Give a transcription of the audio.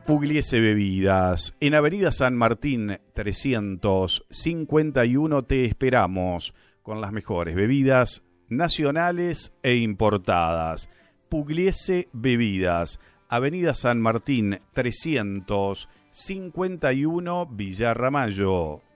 Pugliese Bebidas. En Avenida San Martín 351 te esperamos con las mejores bebidas nacionales e importadas. Pugliese Bebidas. Avenida San Martín 351 Villa Ramallo.